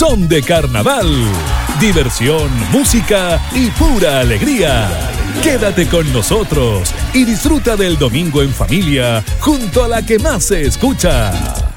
son de carnaval. Diversión, música y pura alegría. Quédate con nosotros y disfruta del domingo en familia junto a la que más se escucha.